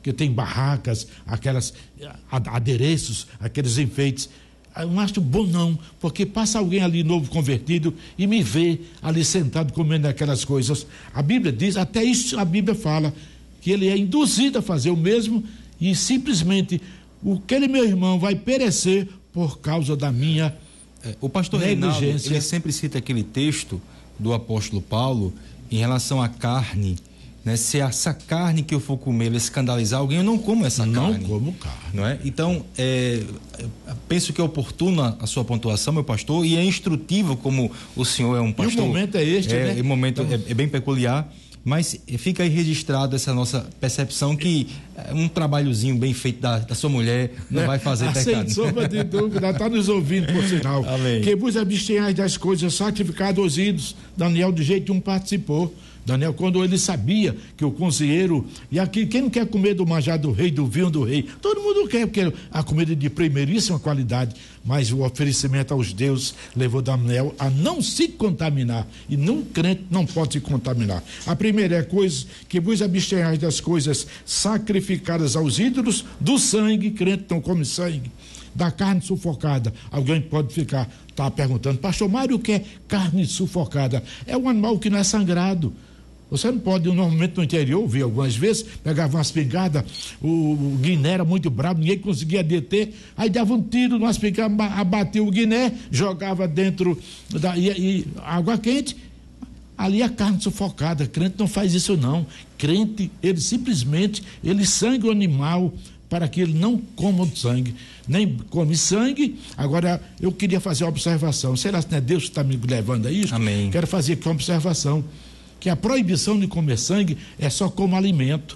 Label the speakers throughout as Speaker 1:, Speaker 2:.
Speaker 1: que tem barracas, aquelas adereços, aqueles enfeites. Eu não acho bom não, porque passa alguém ali novo convertido e me vê ali sentado comendo aquelas coisas. A Bíblia diz, até isso a Bíblia fala, que ele é induzido a fazer o mesmo e simplesmente aquele meu irmão vai perecer por causa da minha
Speaker 2: o pastor Reinaldo, ele sempre cita aquele texto do apóstolo Paulo em relação à carne, né? Se essa carne que eu for comer ela escandalizar alguém, eu não como essa carne.
Speaker 1: Não como carne.
Speaker 2: Não é? Então, penso que é oportuna a sua pontuação, meu pastor, e é instrutivo, como o senhor é um pastor.
Speaker 1: E o momento é este, né?
Speaker 2: O momento é bem peculiar, mas fica aí registrado essa nossa percepção que um trabalhozinho bem feito da sua mulher não vai fazer pecado.
Speaker 1: Sem sombra de dúvida, está nos ouvindo, por sinal.
Speaker 2: Amém.
Speaker 1: Que vos abstenhais das coisas sacrificadas aos ídolos. Daniel de jeito nenhum participou. Daniel, quando ele sabia que o cozinheiro, e aqui, quem não quer comer do manjar do rei, do vinho do rei? Todo mundo quer, porque a comida é de primeiríssima qualidade, mas o oferecimento aos deuses levou Daniel a não se contaminar, e nenhum crente não pode se contaminar. A primeira coisa, que vos abstenhais das coisas sacrificadas aos ídolos, do sangue, crente não come sangue, da carne sufocada. Alguém pode tá perguntando, pastor Mário, o que é carne sufocada? É um animal que não é sangrado. Você não pode, normalmente no interior, vi algumas vezes, pegava uma espingarda, o guiné era muito bravo, ninguém conseguia deter, aí dava um tiro numa espingarda, abateu o guiné, jogava dentro e água quente, ali a carne sufocada. Crente não faz isso não. Crente, ele simplesmente, ele sangra o animal para que ele não coma o sangue, nem come sangue. Agora, eu queria fazer uma observação, será que não é Deus que está me levando a isso?
Speaker 2: Amém.
Speaker 1: Quero fazer aqui uma observação, que a proibição de comer sangue é só como alimento,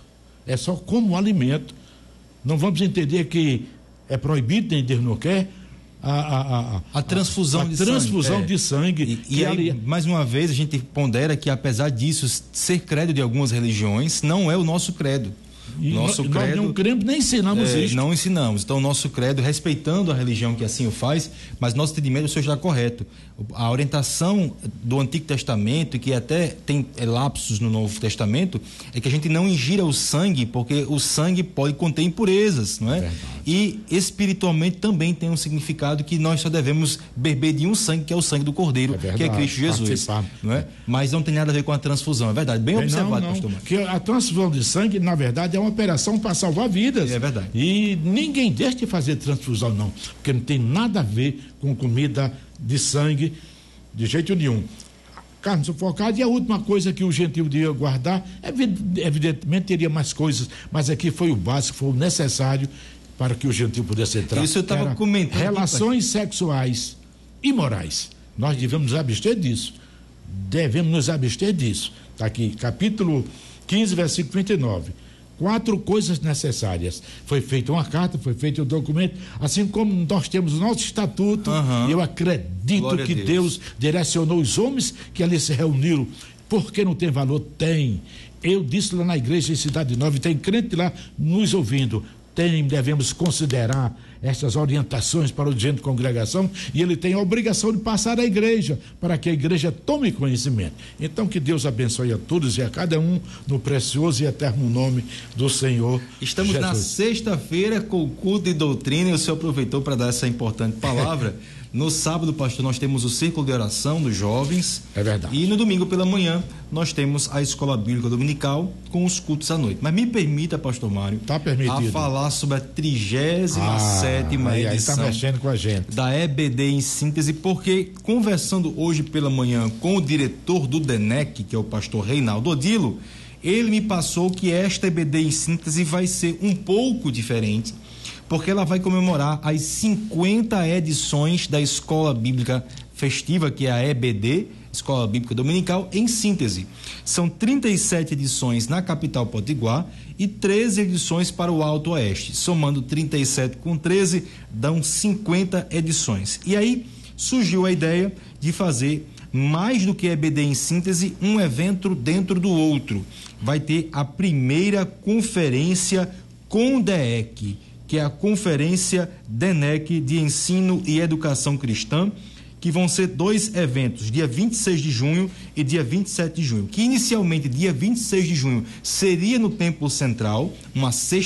Speaker 1: não vamos entender que é proibido, nem Deus não quer, a transfusão de sangue.
Speaker 2: E aí, mais uma vez, a gente pondera que, apesar disso ser credo de algumas religiões, não é o nosso credo.
Speaker 1: Nós não cremos, nem ensinamos isso.
Speaker 2: Não ensinamos. Então, o nosso credo, respeitando a religião que assim o faz, mas nosso entendimento, o senhor está correto. A orientação do Antigo Testamento, que até tem lapsos no Novo Testamento, é que a gente não ingira o sangue, porque o sangue pode conter impurezas, não é?
Speaker 1: Verdade.
Speaker 2: E espiritualmente também tem um significado que nós só devemos beber de um sangue, que é o sangue do Cordeiro, que é Cristo Jesus. Não é? Mas não tem nada a ver com a transfusão, é verdade. Bem observado, pastor Mário.
Speaker 1: Que a transfusão de sangue, na verdade, é uma operação para salvar vidas.
Speaker 2: É verdade.
Speaker 1: E ninguém deixa de fazer transfusão, não, porque não tem nada a ver com comida de sangue, de jeito nenhum. Carne sufocada, e a última coisa que o gentil devia guardar, evidentemente teria mais coisas, mas aqui foi o básico, foi o necessário para que o gentil pudesse entrar.
Speaker 2: Isso eu estava comentando.
Speaker 1: Relações sexuais imorais. Nós devemos nos abster disso. Está aqui, capítulo 15, versículo 29. 4 coisas necessárias. Foi feita uma carta, foi feito um documento, assim como nós temos o nosso estatuto, e eu acredito
Speaker 2: Glória
Speaker 1: que Deus direcionou os homens que ali se reuniram. Porque não tem valor? Tem. Eu disse lá na igreja em Cidade Nova, e tem crente lá nos ouvindo. Devemos considerar essas orientações para o dirigente de congregação, e ele tem a obrigação de passar à igreja, para que a igreja tome conhecimento. Então, que Deus abençoe a todos e a cada um, no precioso e eterno nome do Senhor
Speaker 2: Estamos
Speaker 1: Jesus.
Speaker 2: Na sexta-feira com o culto de doutrina, e o senhor aproveitou para dar essa importante palavra. No sábado, pastor, nós temos o círculo de oração dos jovens.
Speaker 1: É verdade.
Speaker 2: E no domingo pela manhã, nós temos a escola bíblica dominical com os cultos à noite. Mas me permita, pastor Mário,
Speaker 1: tá permitido,
Speaker 2: a falar sobre a 37ª edição.
Speaker 1: Tá mexendo com a gente.
Speaker 2: Da EBD em síntese, porque conversando hoje pela manhã com o diretor do DENEC, que é o pastor Reinaldo Odilo, ele me passou que esta EBD em síntese vai ser um pouco diferente, porque ela vai comemorar as 50 edições da Escola Bíblica Festiva, que é a EBD, Escola Bíblica Dominical, em síntese. São 37 edições na capital potiguar e 13 edições para o Alto Oeste. Somando 37 com 13, dão 50 edições. E aí surgiu a ideia de fazer, mais do que EBD em síntese, um evento dentro do outro. Vai ter a primeira conferência CONDEEC, que é a Conferência DENEC de Ensino e Educação Cristã, que vão ser 2 eventos, dia 26 de junho e dia 27 de junho, que inicialmente dia 26 de junho seria no Templo Central, uma sexta